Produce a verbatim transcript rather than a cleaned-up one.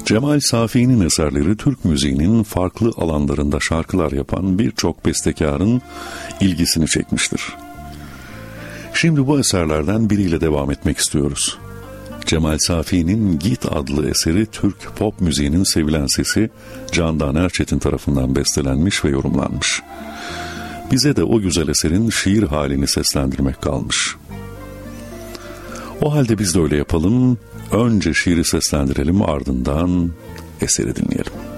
Cemal Safi'nin eserleri Türk müziğinin farklı alanlarında şarkılar yapan birçok bestekarın ilgisini çekmiştir. Şimdi bu eserlerden biriyle devam etmek istiyoruz. Cemal Safi'nin Git adlı eseri Türk pop müziğinin sevilen sesi Candan Erçetin tarafından bestelenmiş ve yorumlanmış. Bize de o güzel eserin şiir halini seslendirmek kalmış. O halde biz de öyle yapalım. Önce şiiri seslendirelim, ardından eseri dinleyelim.